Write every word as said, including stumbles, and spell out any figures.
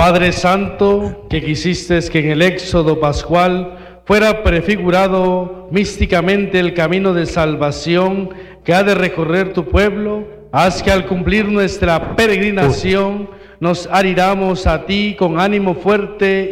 Padre Santo, que quisiste que en el éxodo pascual fuera prefigurado místicamente el camino de salvación que ha de recorrer tu pueblo, haz que al cumplir nuestra peregrinación nos adhiramos a ti con ánimo fuerte